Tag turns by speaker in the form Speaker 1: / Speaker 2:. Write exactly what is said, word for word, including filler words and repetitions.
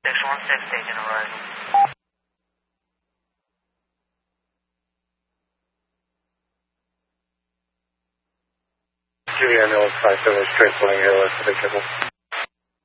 Speaker 1: Station one six, taking a ride.
Speaker 2: Julian Mills, five seven, straight pulling here, left for the kibble.